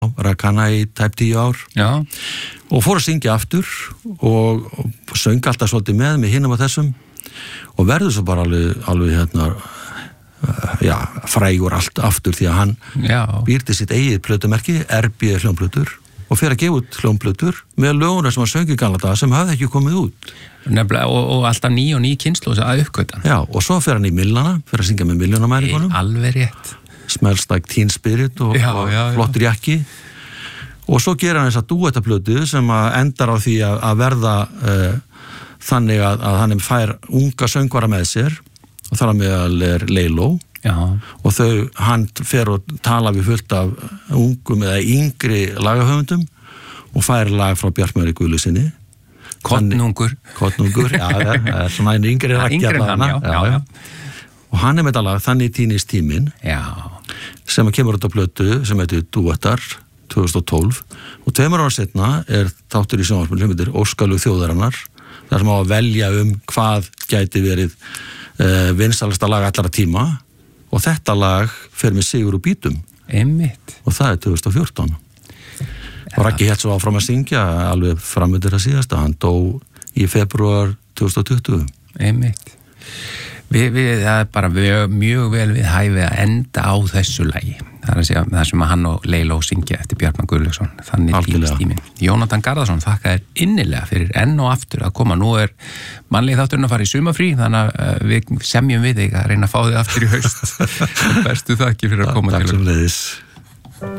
rak hana í tæp 10 ár. Já. Og fór að syngja aftur og söng alltaf svolítið með hinum og þessum og verður svo bara alveg hérna frægur allt aftur því að hann býr til sitt eigið plötumerki, RB hljómplötur og fer að gefa út hljómplötur með löguna sem hann söng í gamla daga sem hafði ekki komið út. Nefnilega, og alltaf ný og ný kynslóð að uppgöta. Já, og svo fer hann í Millana, fer að syngja með milljónamæringunum. Alveg rétt. Smells Like Teen Spirit og flottur jakki. Og svo gera hann þess að dúettaplötu sem endar á því að verða þannig að hann fær unga söngvara með sér og þar að meðal Leiló og hann fer og tala við fullt af ungum eða yngri lagahöfundum og fær lag frá Bjartmari Guðlaugssyni Kottnungur, já, svona einn yngri já. Og hann með þetta lag Þannig týnist tíminn sem kemur út á plötu sem heitir Duettar 2012 og 2 ára setna þáttur í sjónvarpinu sem heitir Óskalög þjóðarinnar þar sem á að velja hvað gæti verið vinsalasta lag allra tíma og þetta lag fer með sigur úr bítum. Einmitt. Og það 2014. Og Raggi hélt svo áfram að syngja alveg framöndir að síðasta. Hann dó í febrúar 2020. Einmitt. Það bara mjög vel við hæfi að enda á þessu lagi. Það að segja það sem að hann og Leiló syngja eftir Bjartmar Guðlaugsson. Þannig týnist tíminn. Jónatan Garðarsson, þakka þér innilega fyrir enn og aftur að koma. Nú mannlegi þátturinn að fara í sumafrí, þannig að við semjum við þig að reyna að fá þig aftur í haust. Bestu þakki fyrir að koma til. Takk sem leiðis.